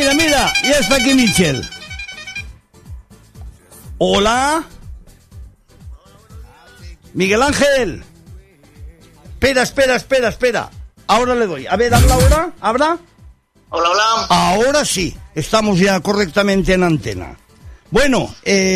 Mira, ya está aquí Michel. Hola. Miguel Ángel. Espera. Ahora le doy. A ver, habla ahora. ¿Habla? Hola. Ahora sí. Estamos ya correctamente en antena. Bueno,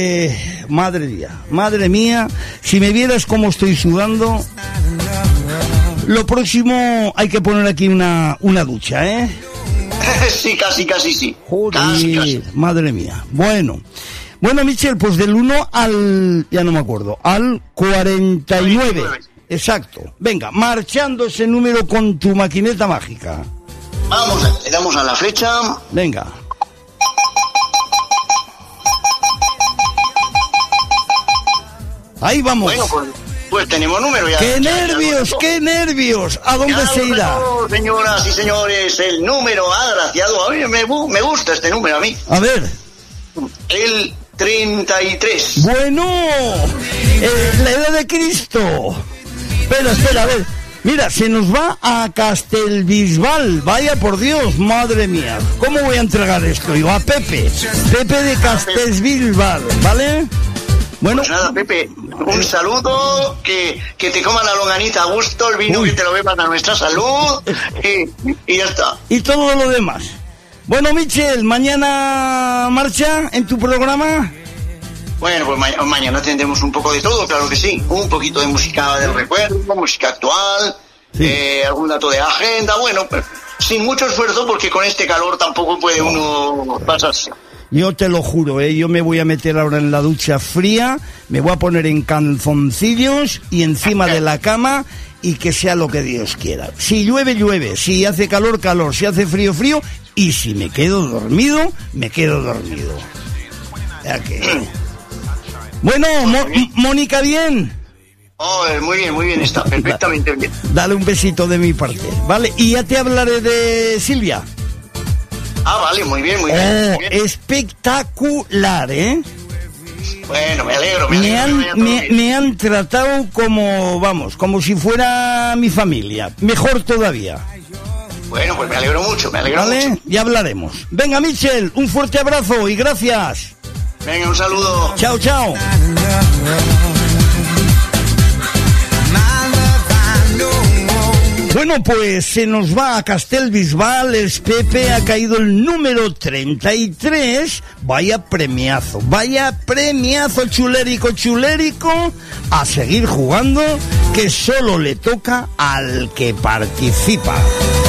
madre mía, si me vieras cómo estoy sudando. Lo próximo hay que poner aquí una ducha, ¿eh? Sí, casi sí. Joder, casi. Madre mía. Bueno, Michel, pues del 1 al... ya no me acuerdo, al 49. Exacto. Venga, marchando ese número con tu maquineta mágica. Vamos, le damos a la flecha. Venga. Ahí vamos. Bueno, pues tenemos número ya. ¡Qué nervios! ¿A dónde ya se irá? Señoras y señores, el número agraciado. A mí me gusta este número, a mí. A ver. El 33. Bueno, la edad de Cristo. Espera, a ver. Mira, se nos va a Castelbisbal. Vaya por Dios, madre mía. ¿Cómo voy a entregar esto? Yo a Pepe de Castelbisbal, ¿vale? Bueno, pues nada, Pepe, un saludo, que te coman la longanita a gusto, el vino que te lo beban a nuestra salud, y ya está. Y todo lo demás. Bueno, Michel, ¿mañana marcha en tu programa? Bueno, pues mañana tendremos un poco de todo, claro que sí. Un poquito de música del recuerdo, música actual, sí. Algún dato de agenda, bueno, pero sin mucho esfuerzo, porque con este calor tampoco puede uno pasarse. Yo te lo juro, yo me voy a meter ahora en la ducha fría, me voy a poner en calzoncillos y encima de la cama, y que sea lo que Dios quiera. Si llueve, si hace calor, si hace frío, y si me quedo dormido, me quedo dormido. Ya que... Bueno, Mónica, ¿bien? Oh, muy bien, está perfectamente bien. Dale un besito de mi parte, ¿vale? Y ya te hablaré de Silvia. Ah, vale, muy bien. Espectacular, ¿eh? Bueno, me alegro. Me han tratado como si fuera mi familia. Mejor todavía. Bueno, pues me alegro mucho, ¿vale? mucho. Ya hablaremos. Venga, Michel, un fuerte abrazo y gracias. Venga, un saludo. Chao. Bueno, pues se nos va a Castelbisbal, es Pepe, ha caído el número 33, vaya premiazo, chulérico, a seguir jugando, que solo le toca al que participa.